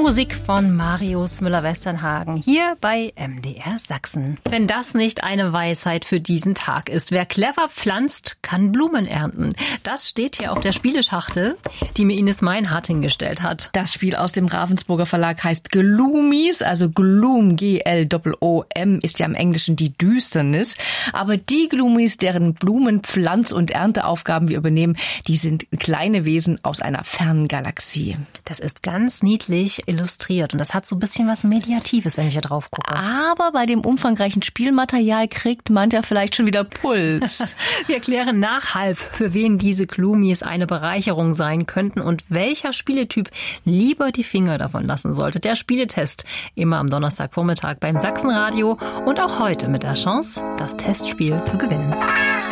Musik von Marius Müller-Westernhagen hier bei MDR Sachsen. Wenn das nicht eine Weisheit für diesen Tag ist. Wer clever pflanzt, kann Blumen ernten. Das steht hier auf der Spieleschachtel, die mir Ines Meinhardt hingestellt hat. Das Spiel aus dem Ravensburger Verlag heißt Gloomies, also Gloom, G-L-O-O-M, ist ja im Englischen die Düsternis. Aber die Gloomies, deren Blumen-, Pflanz- und Ernteaufgaben wir übernehmen, die sind kleine Wesen aus einer fernen Galaxie. Das ist ganz niedlich illustriert und das hat so ein bisschen was Mediatives, wenn ich hier drauf gucke. Aber bei dem umfangreichen Spielmaterial kriegt mancher vielleicht schon wieder Puls. Wir erklären nachhalb, für wen diese Gloomies eine Bereicherung sein könnten und welcher Spieletyp lieber die Finger davon lassen sollte. Der Spieletest immer am Donnerstagvormittag beim Sachsenradio und auch heute mit der Chance, das Testspiel zu gewinnen.